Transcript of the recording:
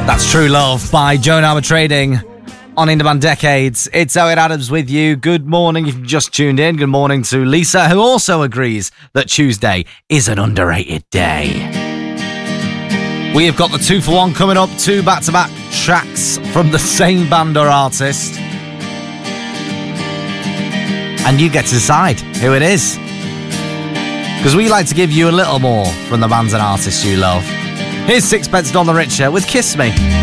That's True Love by Joan Armatrading on In Demand Decades. It's Elliot Adams with you. Good morning if you just tuned in. Good morning to Lisa, who also agrees that Tuesday is an underrated day. We have got the 2-for-1 coming up, 2 back-to-back tracks from the same band or artist. And you get to decide who it is. Because we like to give you a little more from the bands and artists you love. Here's Sixpence None the Richer with Kiss Me.